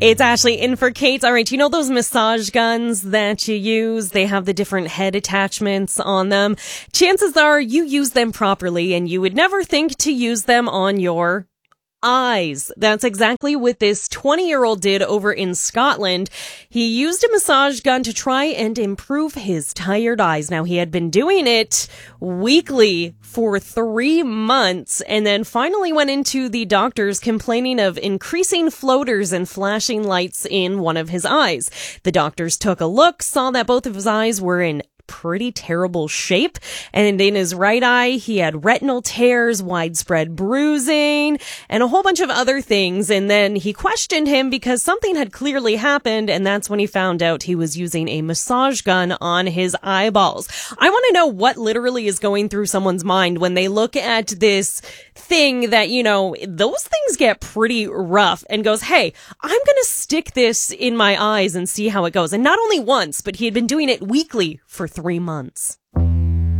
It's Ashley in for Kate. All right, you know those massage guns that you use? They have the different head attachments on them. Chances are you use them properly and you would never think to use them on your eyes. That's exactly what this 20-year-old did over in Scotland. He used a massage gun to try and improve his tired eyes. Now, he had been doing it weekly for 3 months and then finally went into the doctors complaining of increasing floaters and flashing lights in one of his eyes. The doctors took a look, saw that both of his eyes were in pretty terrible shape, and in his right eye he had retinal tears, widespread bruising, and a whole bunch of other things. And then he questioned him because something had clearly happened, and that's when he found out he was using a massage gun on his eyeballs. I want to know what literally is going through someone's mind when they look at this thing that, you know, those things get pretty rough, and goes, hey, I'm gonna stick this in my eyes and see how it goes. And not only once, but he had been doing it weekly for 3 months.